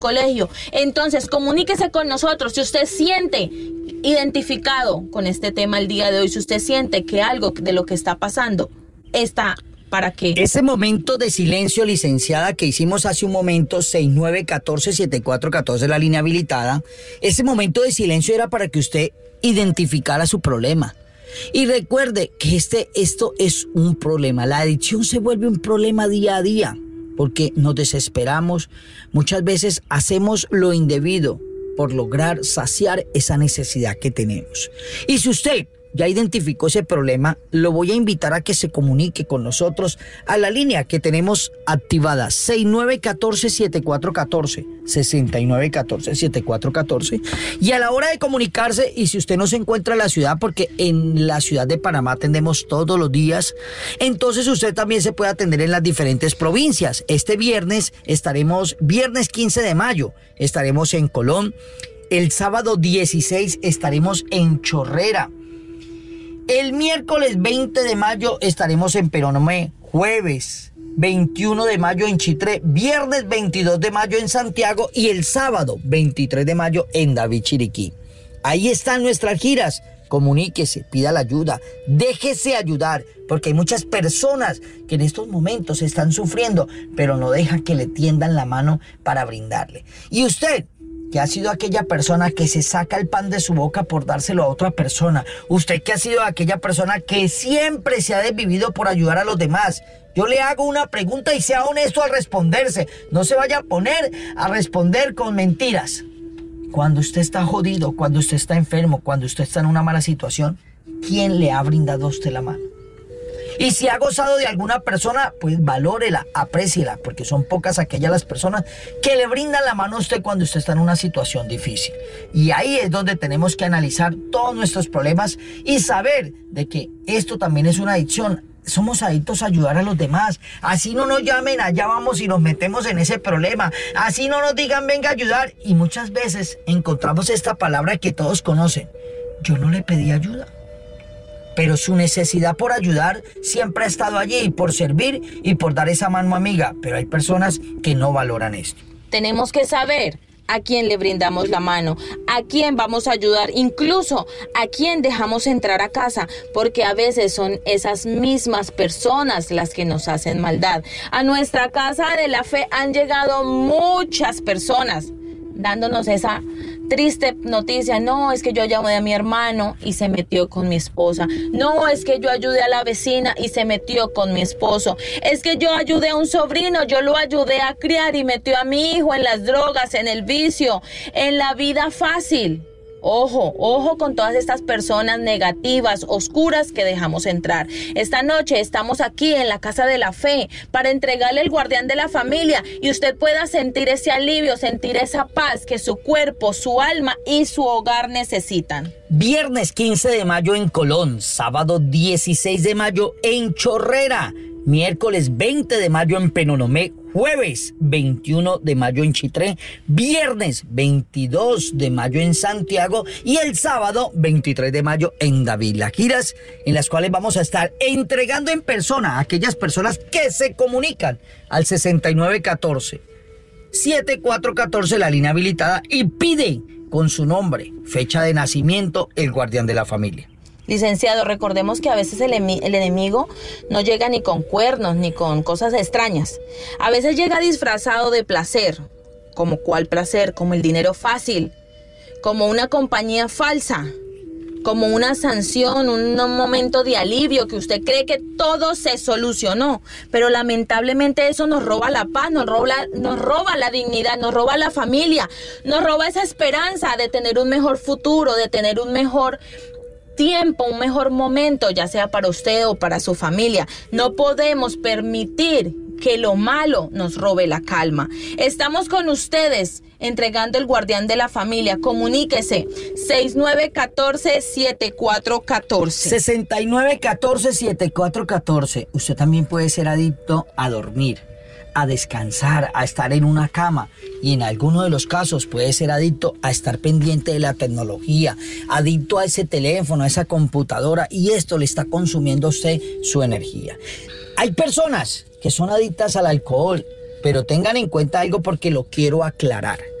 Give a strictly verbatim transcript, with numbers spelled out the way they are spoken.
colegio. Entonces, comuníquese con nosotros. Si usted siente identificado con este tema el día de hoy, si usted siente que algo de lo que está pasando está para que... Ese momento de silencio, licenciada, que hicimos hace un momento, seis nueve uno cuatro, siete cuatro uno cuatro, la línea habilitada, ese momento de silencio era para que usted identificara su problema. Y recuerde que este, esto es un problema. La adicción se vuelve un problema día a día, porque nos desesperamos. Muchas veces hacemos lo indebido por lograr saciar esa necesidad que tenemos. Y si usted ya identificó ese problema, lo voy a invitar a que se comunique con nosotros a la línea que tenemos activada, seis nueve uno cuatro, siete cuatro uno cuatro, seis nueve uno cuatro, siete cuatro uno cuatro, y a la hora de comunicarse, y si usted no se encuentra en la ciudad, porque en la ciudad de Panamá atendemos todos los días, entonces usted también se puede atender en las diferentes provincias. Este viernes estaremos, viernes quince de mayo, estaremos en Colón. El sábado dieciséis estaremos en Chorrera. El miércoles veinte de mayo estaremos en Penonomé, jueves veintiuno de mayo en Chitré, viernes veintidós de mayo en Santiago y el sábado veintitrés de mayo en David Chiriquí. Ahí están nuestras giras. Comuníquese, pida la ayuda, déjese ayudar, porque hay muchas personas que en estos momentos están sufriendo, pero no dejan que le tiendan la mano para brindarle. Y usted, que ha sido aquella persona que se saca el pan de su boca por dárselo a otra persona. Usted que ha sido aquella persona que siempre se ha desvivido por ayudar a los demás. Yo le hago una pregunta y sea honesto al responderse. No se vaya a poner a responder con mentiras. Cuando usted está jodido, cuando usted está enfermo, cuando usted está en una mala situación, ¿quién le ha brindado a usted la mano? Y si ha gozado de alguna persona, pues valórela, apréciela, porque son pocas aquellas las personas que le brindan la mano a usted cuando usted está en una situación difícil. Y ahí es donde tenemos que analizar todos nuestros problemas y saber de que esto también es una adicción. Somos adictos a ayudar a los demás. Así no nos llamen, allá vamos y nos metemos en ese problema. Así no nos digan venga a ayudar. Y muchas veces encontramos esta palabra que todos conocen. Yo no le pedí ayuda, pero su necesidad por ayudar siempre ha estado allí, por servir y por dar esa mano amiga. Pero hay personas que no valoran esto. Tenemos que saber a quién le brindamos la mano, a quién vamos a ayudar, incluso a quién dejamos entrar a casa, porque a veces son esas mismas personas las que nos hacen maldad. A nuestra casa de la fe han llegado muchas personas dándonos esa triste noticia. No, es que yo llamé a mi hermano y se metió con mi esposa. No, es que yo ayudé a la vecina y se metió con mi esposo. Es que yo ayudé a un sobrino, yo lo ayudé a criar y metió a mi hijo en las drogas, en el vicio, en la vida fácil. Ojo, ojo con todas estas personas negativas, oscuras que dejamos entrar. Esta noche estamos aquí en la Casa de la Fe para entregarle el guardián de la familia y usted pueda sentir ese alivio, sentir esa paz que su cuerpo, su alma y su hogar necesitan. Viernes quince de mayo en Colón, sábado dieciséis de mayo en Chorrera, miércoles veinte de mayo en Penonomé, jueves veintiuno de mayo en Chitré, viernes veintidós de mayo en Santiago y el sábado veintitrés de mayo en David. Las giras en las cuales vamos a estar entregando en persona a aquellas personas que se comunican al sesenta y nueve catorce, setenta y cuatro catorce, la línea habilitada, y pide con su nombre, fecha de nacimiento, el guardián de la familia. Licenciado, recordemos que a veces el, emi- el enemigo no llega ni con cuernos ni con cosas extrañas. A veces llega disfrazado de placer. ¿Como cuál placer? Como el dinero fácil, como una compañía falsa, como una sanción, un, un momento de alivio que usted cree que todo se solucionó. Pero lamentablemente eso nos roba la paz, nos roba, nos roba la dignidad, nos roba la familia, nos roba esa esperanza de tener un mejor futuro, de tener un mejor tiempo, un mejor momento, ya sea para usted o para su familia. No podemos permitir que lo malo nos robe la calma. Estamos con ustedes entregando el guardián de la familia. Comuníquese seis nueve uno cuatro, siete cuatro uno cuatro. sesenta y nueve catorce, setenta y cuatro catorce. Usted también puede ser adicto a dormir, a descansar, a estar en una cama, y en algunos de los casos puede ser adicto a estar pendiente de la tecnología, adicto a ese teléfono, a esa computadora, y esto le está consumiendo a usted su energía. Hay personas que son adictas al alcohol, Pero tengan en cuenta algo porque lo quiero aclarar.